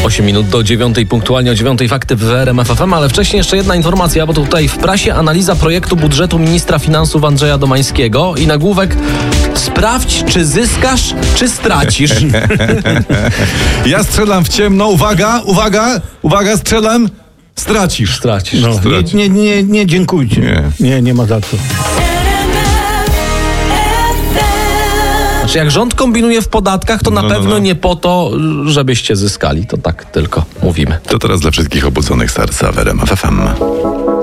8 minut do 9, punktualnie o 9 fakty w RMF FM, ale wcześniej jeszcze jedna informacja, bo tutaj w prasie analiza projektu budżetu ministra finansów Andrzeja Domańskiego i nagłówek: sprawdź, czy zyskasz, czy stracisz. Ja strzelam w ciemno, uwaga, strzelam, stracisz. No. Stracisz. Nie, dziękujcie. Nie ma za co. Znaczy, jak rząd kombinuje w podatkach, to na pewno nie po to, żebyście zyskali. To tak tylko mówimy. To teraz dla wszystkich obudzonych serca w RMF FM.